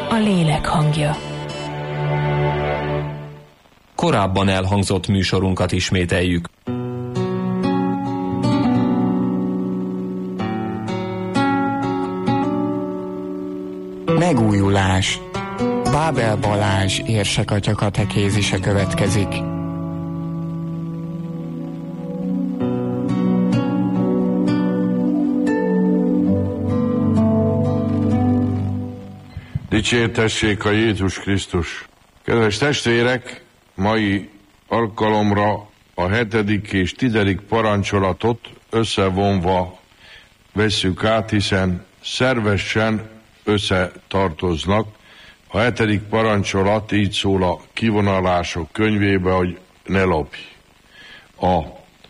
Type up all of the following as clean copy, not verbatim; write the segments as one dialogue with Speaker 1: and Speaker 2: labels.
Speaker 1: a lélek hangja.
Speaker 2: Korábban elhangzott műsorunkat ismételjük.
Speaker 3: Megújulás. Bábel Balázs érsekatya katekézise következik.
Speaker 4: Dicsértessék a Jézus Krisztus! Kedves testvérek, mai alkalomra a 7. és 10. parancsolatot összevonva vesszük át, hiszen szervesen összetartoznak. A 7. parancsolat így szól a kivonulások könyvébe, hogy ne lopj. A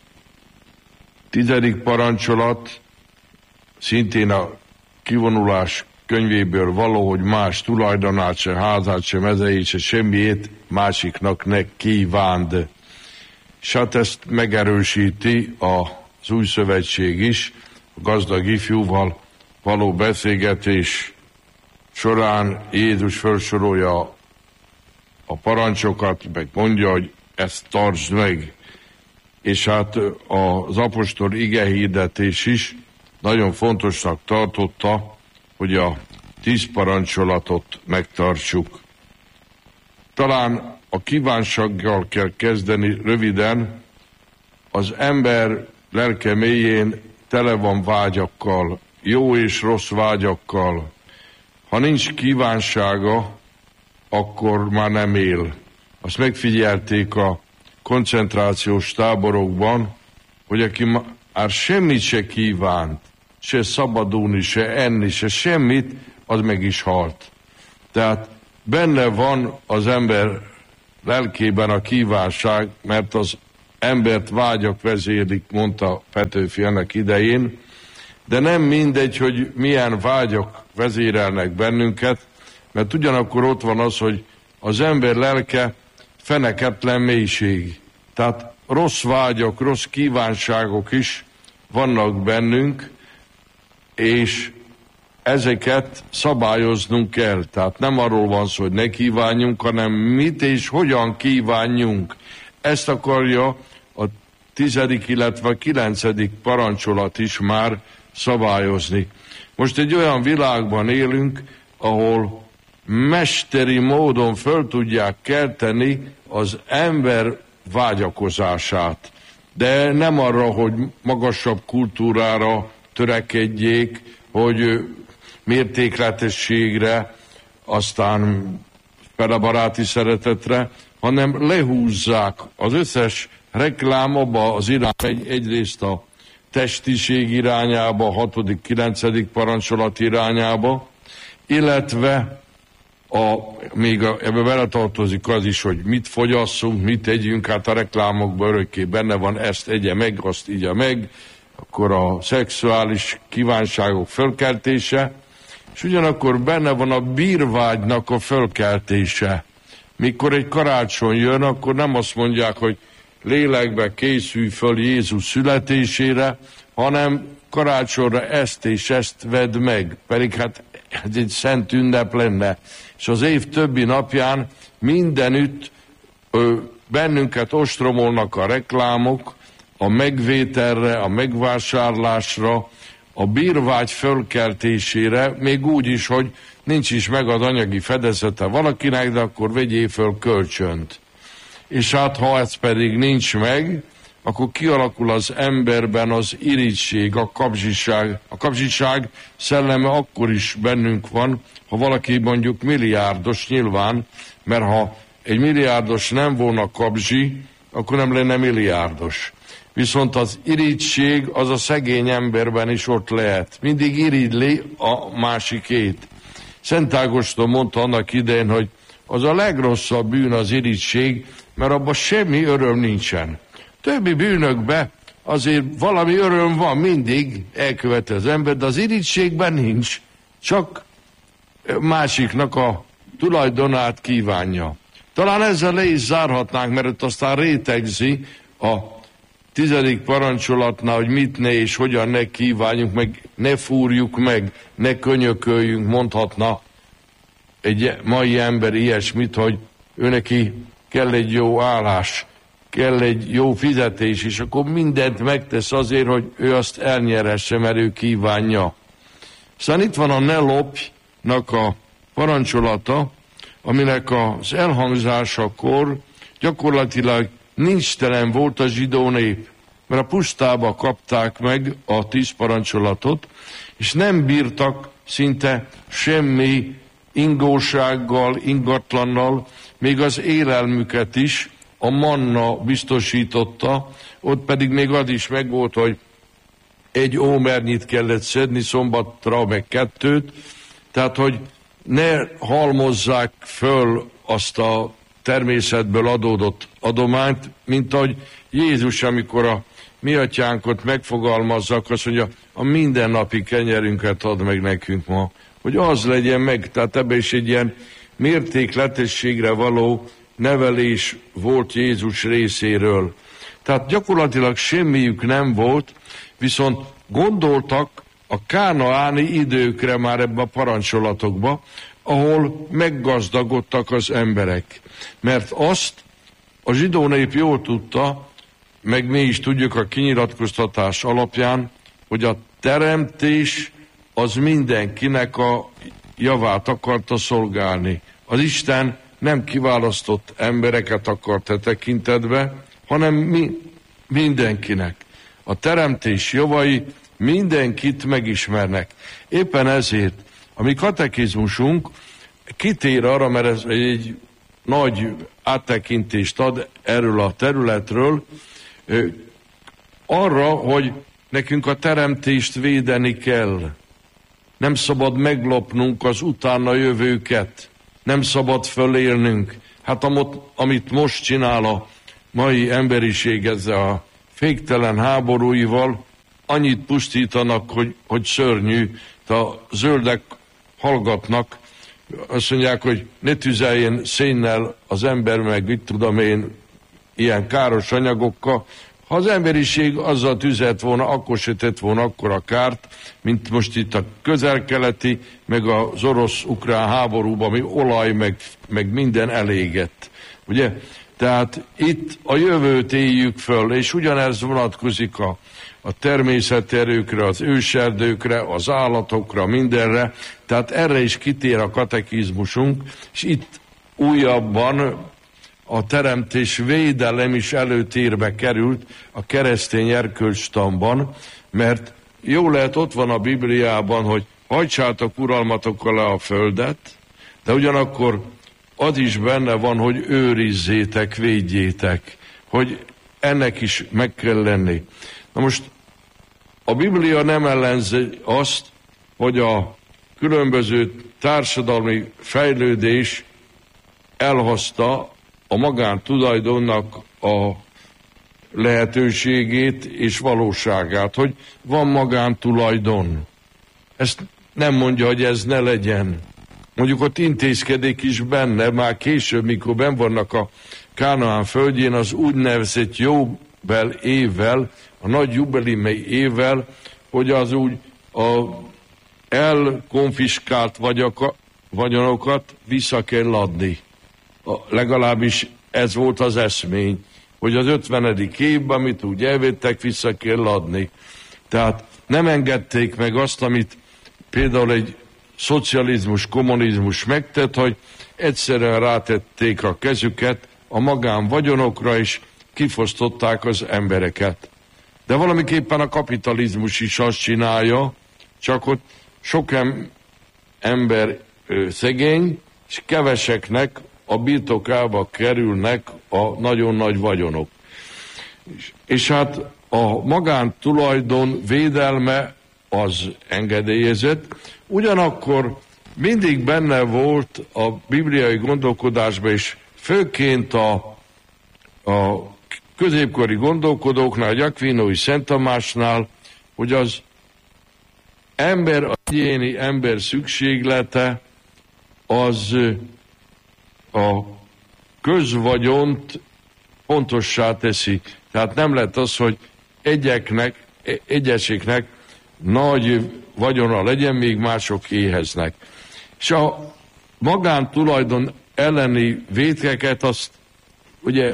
Speaker 4: 10. parancsolat szintén a kivonulás könyvéből való, hogy más tulajdonát, se házát, se mezeit, se semmiét másiknak ne kívánd. És hát ezt megerősíti az Új Szövetség is, a gazdag ifjúval való beszélgetés során Jézus felsorolja a parancsokat, meg mondja, hogy ezt tartsd meg. És hát az apostol igehirdetés is nagyon fontosnak tartotta, hogy a 10 parancsolatot megtartsuk. Talán a kívánsággal kell kezdeni röviden. Az ember lelke mélyén tele van vágyakkal, jó és rossz vágyakkal. Ha nincs kívánsága, akkor már nem él. Azt megfigyelték a koncentrációs táborokban, hogy aki már semmit se kívánt, se szabadulni, se enni, se semmit, az meg is halt. Tehát benne van az ember lelkében a kívánság, mert az embert vágyak vezérlik, mondta Petőfi ennek idején, de nem mindegy, hogy milyen vágyak vezérelnek bennünket, mert ugyanakkor ott van az, hogy az ember lelke feneketlen mélység. Tehát rossz vágyak, rossz kívánságok is vannak bennünk, és ezeket szabályoznunk kell. Tehát nem arról van szó, hogy ne kívánjunk, hanem mit és hogyan kívánjunk. Ezt akarja a 10., illetve a 9. parancsolat is már szabályozni. Most egy olyan világban élünk, ahol mesteri módon föl tudják kelteni az ember vágyakozását. De nem arra, hogy magasabb kultúrára törekedjék, hogy mértékletességre, aztán baráti szeretetre, hanem lehúzzák az összes reklám abba az irány, egyrészt a testiség irányába, a 6., 9. parancsolat irányába, illetve ebbe beletartozik az is, hogy mit fogyasszunk, mit tegyünk, hát a reklámokban örökké benne van, ezt egye meg, azt igye meg, akkor a szexuális kívánságok fölkeltése, és ugyanakkor benne van a bírvágynak a fölkeltése. Mikor egy karácsony jön, akkor nem azt mondják, hogy lélekbe készülj föl Jézus születésére, hanem karácsonyra ezt és ezt vedd meg, pedig hát ez egy szent ünnep lenne. És az év többi napján mindenütt bennünket ostromolnak a reklámok, a megvételre, a megvásárlásra, a bírvágy fölkeltésére, még úgy is, hogy nincs is meg az anyagi fedezete valakinek, de akkor vegyél föl kölcsönt. És hát ha ez pedig nincs meg, akkor kialakul az emberben az irigység, a kapzsiság. A kapzsiság szelleme akkor is bennünk van, ha valaki mondjuk milliárdos nyilván, mert ha egy milliárdos nem volna kapzsi, akkor nem lenne milliárdos. Viszont az irigység az a szegény emberben is ott lehet. Mindig irigyli a másikét. Szent Ágoston mondta annak idején, hogy az a legrosszabb bűn az irigység, mert abban semmi öröm nincsen. Többi bűnökben azért valami öröm van, mindig elköveti az ember, de az irigységben nincs. Csak másiknak a tulajdonát kívánja. Talán ezzel le is zárhatnánk, mert ott aztán rétegzi a 10. parancsolatnál, hogy mit ne és hogyan ne kívánjunk meg, ne fúrjuk meg, ne könyököljünk, mondhatna egy mai ember ilyesmit, hogy ő neki kell egy jó állás, kell egy jó fizetés, és akkor mindent megtesz azért, hogy ő azt elnyeresse, mert ő kívánja. Aztán itt van a ne lopjnak a parancsolata, aminek az elhangzásakor gyakorlatilag nincstelen volt a zsidó nép, mert a pusztába kapták meg a 10 parancsolatot, és nem bírtak szinte semmi ingósággal, ingatlannal, még az élelmüket is a manna biztosította, ott pedig még az is megvolt, hogy 1 ómernyit kellett szedni szombatra, meg 2, tehát hogy ne halmozzák föl azt a természetből adódott adományt, mint ahogy Jézus, amikor a mi atyánkot megfogalmazzak, azt mondja, a mindennapi kenyerünket add meg nekünk ma, hogy az legyen meg, tehát ebben is egy ilyen mértékletességre való nevelés volt Jézus részéről. Tehát gyakorlatilag semmiük nem volt, viszont gondoltak a kánaáni időkre már ebbe a parancsolatokba, ahol meggazdagodtak az emberek. Mert azt a zsidó nép jól tudta, meg mi is tudjuk a kinyilatkoztatás alapján, hogy a teremtés az mindenkinek a javát akarta szolgálni. Az Isten nem kiválasztott embereket akart e tekintetbe, hanem mindenkinek. A teremtés javai mindenkit megismernek. Éppen ezért a mi katekizmusunk kitér arra, mert ez egy nagy áttekintést ad erről a területről, arra, hogy nekünk a teremtést védeni kell. Nem szabad meglopnunk az utána jövőket. Nem szabad fölélnünk. Hát amit most csinál a mai emberiség ezzel a féktelen háborúival, annyit pusztítanak, hogy szörnyű. A zöldek hallgatnak, azt mondják, hogy ne tüzeljen szénnel az ember, meg mit tudom én, ilyen káros anyagokkal. Ha az emberiség azzal tüzelt volna, akkor se tett volna akkora kárt, mint most itt a közel-keleti, meg az orosz-ukrán háborúban, ami olaj, meg minden elégett. Ugye? Tehát itt a jövőt éljük föl, és ugyanez vonatkozik a természeti erőkre, az őserdőkre, az állatokra, mindenre. Tehát erre is kitér a katekizmusunk, és itt újabban a teremtés védelem is előtérbe került a keresztény erkölcstanban, mert jó lehet ott van a Bibliában, hogy hajtsátok uralmatok alá a földet, de ugyanakkor az is benne van, hogy őrizzétek, védjétek, hogy ennek is meg kell lenni. Na most a Biblia nem ellenzi azt, hogy a különböző társadalmi fejlődés elhozta a magántulajdonnak a lehetőségét és valóságát, hogy van magántulajdon. Ezt nem mondja, hogy ez ne legyen. Mondjuk ott intézkedik is benne, már később, mikor benn vannak a Kánaán földjén, az úgynevezett Jóbel évvel, a nagy jubileumi évvel, hogy az úgy a elkonfiskált vagyonokat vissza kell adni. Legalábbis ez volt az eszmény, hogy az 50. évben, amit úgy elvettek, vissza kell adni. Tehát nem engedték meg azt, amit például egy szocializmus, kommunizmus megtett, hogy egyszerűen rátették a kezüket a magánvagyonokra, és kifosztották az embereket. De valamiképpen a kapitalizmus is azt csinálja, csak ott sok ember szegény, és keveseknek a birtokába kerülnek a nagyon nagy vagyonok. És hát a magántulajdon védelme az engedélyezett, ugyanakkor mindig benne volt a bibliai gondolkodásban, és főként a középkori gondolkodóknál, a Akvinói Szent Tamásnál, hogy az egyéni ember szükséglete az a közvagyont fontossá teszi. Tehát nem lett az, hogy egyeseknek nagy vagyona legyen, még mások éheznek. És magántulajdon elleni vétkeket azt ugye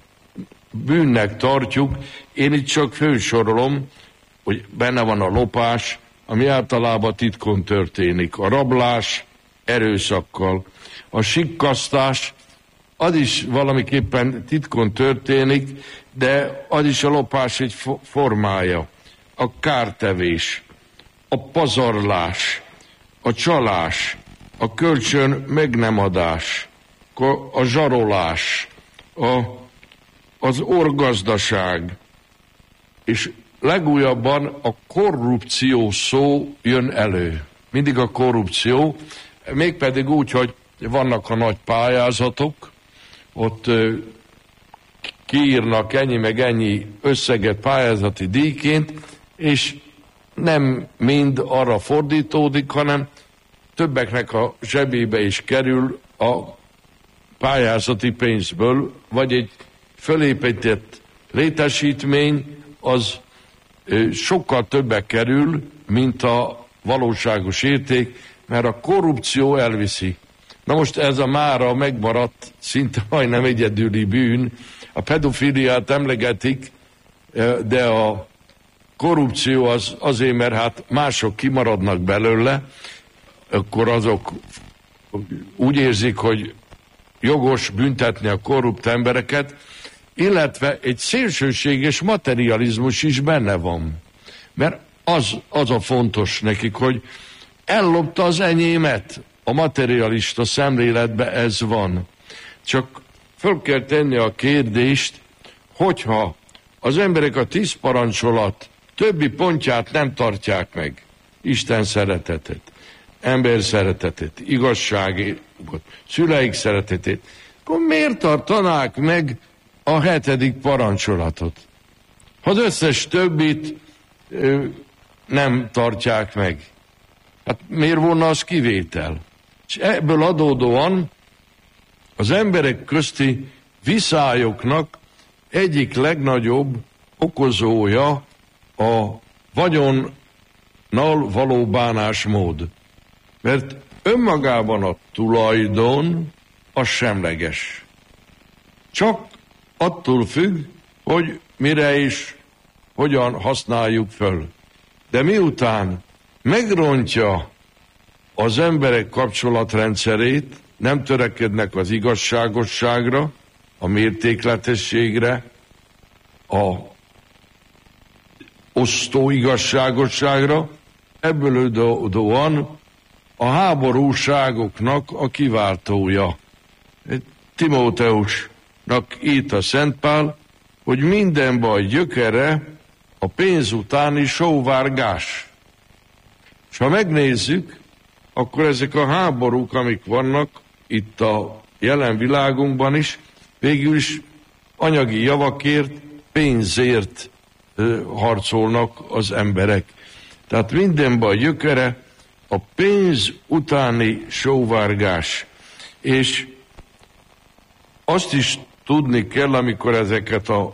Speaker 4: bűnnek tartjuk. Én itt csak fősorolom, hogy benne van a lopás, ami általában titkon történik, a rablás erőszakkal, a sikkasztás, az is valamiképpen titkon történik, de az is a lopás egy formája, a kártevés, a pazarlás, a csalás, a kölcsön meg nem adás, a zsarolás, az orgazdaság, és legújabban a korrupció szó jön elő. Mindig a korrupció, mégpedig úgy, hogy vannak a nagy pályázatok, ott kiírnak ennyi meg ennyi összeget pályázati díjként, és nem mind arra fordítódik, hanem többeknek a zsebébe is kerül a pályázati pénzből, vagy egy fölépített létesítmény, az sokkal többe kerül, mint a valóságos érték, mert a korrupció elviszi. Na most ez a mára megmaradt, szinte majdnem egyedüli bűn. A pedofiliát emlegetik, de a korrupció az azért, mert hát mások kimaradnak belőle, akkor azok úgy érzik, hogy jogos büntetni a korrupt embereket, illetve egy szélsőséges materializmus is benne van. Mert az a fontos nekik, hogy ellopta az enyémet. A materialista szemléletben ez van. Csak föl kell tenni a kérdést, hogyha az emberek a 10 parancsolat többi pontját nem tartják meg, Isten szeretetet, ember szeretetet, igazságot, szüleik szeretetét, akkor miért tartanák meg a 7. parancsolatot? Ha az összes többit nem tartják meg, hát miért volna az kivétel? És ebből adódóan az emberek közti viszályoknak egyik legnagyobb okozója a vagyonnal való bánásmód. Mert önmagában a tulajdon az semleges. Csak attól függ, hogy mire és hogyan használjuk föl. De miután megrontja az emberek kapcsolatrendszerét, nem törekednek az igazságosságra, a mértékletességre, a osztó igazságosságra, ebből adódóan a háborúságoknak a kiváltója. Timóteusnak írt a Szent Pál, hogy minden baj gyökere a pénz utáni sóvárgás. És ha megnézzük, akkor ezek a háborúk, amik vannak itt a jelen világunkban is, végül is anyagi javakért, pénzért harcolnak az emberek. Tehát minden baj gyökere a pénz utáni sóvárgás. És azt is tudni kell, amikor ezeket a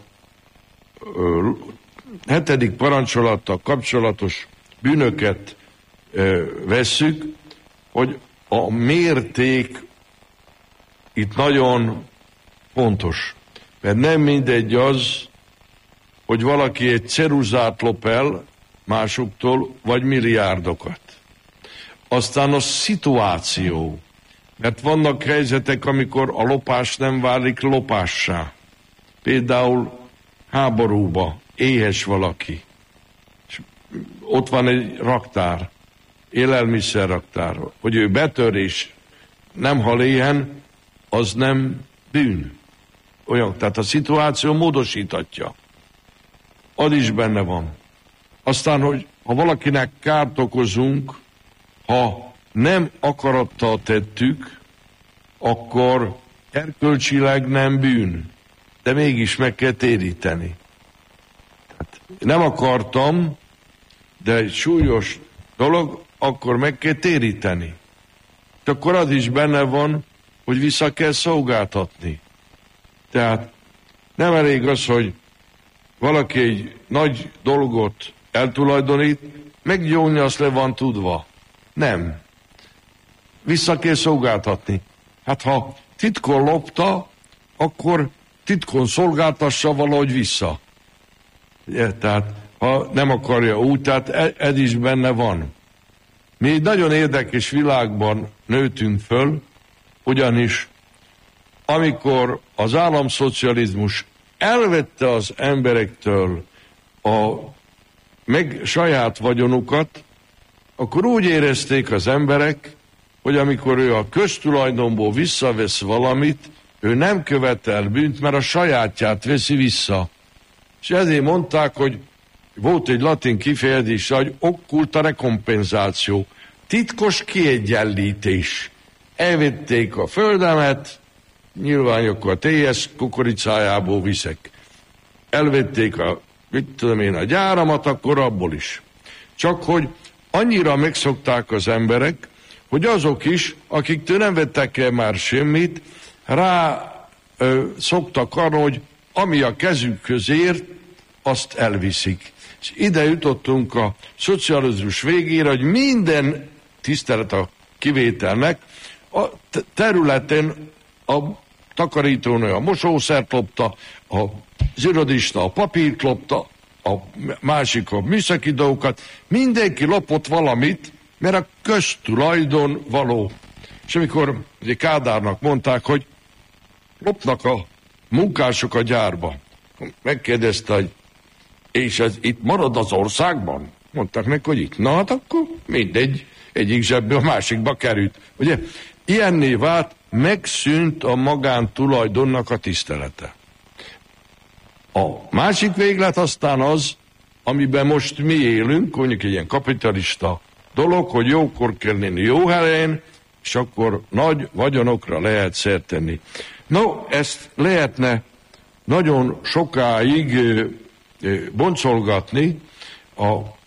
Speaker 4: 7. parancsolattal kapcsolatos bűnöket vesszük, hogy a mérték itt nagyon fontos. Mert nem mindegy az, hogy valaki egy ceruzát lop el másoktól, vagy milliárdokat. Aztán a szituáció. Mert vannak helyzetek, amikor a lopás nem válik lopássá. Például háborúba éhes valaki. És ott van egy raktár, élelmiszerraktár. Hogy ő betör és nem hal éhen, az nem bűn. Olyan, tehát a szituáció módosítatja. Az is benne van. Aztán, hogy ha valakinek kárt okozunk, ha nem akarattal tettük, akkor erkölcsileg nem bűn, de mégis meg kell téríteni. Tehát nem akartam, de egy súlyos dolog, akkor meg kell téríteni. És akkor az is benne van, hogy vissza kell szolgáltatni. Tehát nem elég az, hogy valaki egy nagy dolgot eltulajdonít, meggyónni azt le van tudva. Nem. vissza kell szolgáltatni. Hát ha titkon lopta, akkor titkon szolgáltassa valahogy vissza. Tehát ha nem akarja úgy, tehát ez is benne van. Mi egy nagyon érdekes világban nőttünk föl, ugyanis amikor az államszocializmus elvette az emberektől meg saját vagyonukat, akkor úgy érezték az emberek, hogy amikor ő a köztulajdonból visszavesz valamit, ő nem követel bűnt, mert a sajátját veszi vissza. És ezért mondták, hogy volt egy latin kifejezés, hogy occulta recompensáció, titkos kiegyenlítés. Elvették a földemet, nyilván akkor a TS kukoricájából viszek. Elvették a gyáramat, akkor abból is. Csak hogy annyira megszokták az emberek, hogy azok is, akiktől nem vettek el már semmit, szoktak arra, hogy ami a kezükhöz ér, azt elviszik. És ide jutottunk a szocializmus végére, hogy minden tisztelet a kivételnek a területen a takarítónő a mosószert lopta, az irodista a papírt lopta, a másik a műszaki dolgokat, mindenki lopott valamit, mert a köztulajdon való. És amikor ugye Kádárnak mondták, hogy lopnak a munkások a gyárba, megkérdezte, hogy és ez itt marad az országban? Mondták neki, hogy itt. Na hát akkor mindegy, egyik zsebből a másikba került. Ugye, ilyenné vált, megszűnt a magántulajdonnak a tisztelete. A másik véglet aztán az, amiben most mi élünk, mondjuk egy ilyen kapitalista dolog, hogy jókor kell lenni jó helyen, és akkor nagy vagyonokra lehet szert tenni. No, ezt lehetne nagyon sokáig boncolgatni. A